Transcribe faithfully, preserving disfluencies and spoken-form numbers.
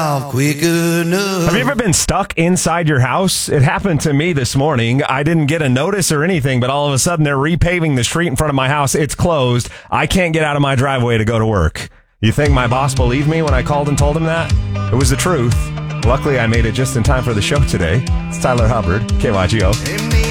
quick enough. Have you ever been stuck inside your house? It happened to me this morning. I didn't get a notice or anything, but all of a sudden they're repaving the street in front of my house. It's closed. I can't get out of my driveway to go to work. You think my boss believed me when I called and told him that? It was the truth. Luckily, I made it just in time for the show today. It's Tyler Hubbard, K Y G O.